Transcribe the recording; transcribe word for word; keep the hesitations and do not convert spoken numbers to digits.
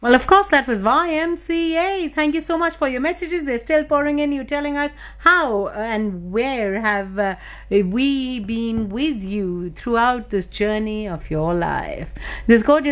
Well, of course, that was Y M C A. Thank you so much for your messages. They're still pouring in. You telling us how and where have uh, we been with you throughout this journey of your life. This gorgeous